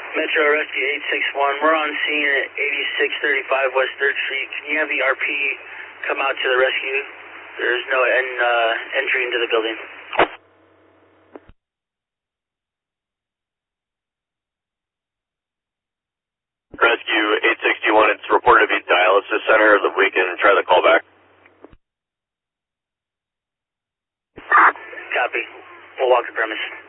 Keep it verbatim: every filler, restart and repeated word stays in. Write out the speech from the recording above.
Metro Rescue eight six one, we're on scene at eighty-six thirty-five West third Street. Can you have the R P come out to the rescue? There's no en uh, entry into the building. Rescue eight sixty-one, it's reported to be dialysis center. We can try the callback. Copy. We'll walk the premise.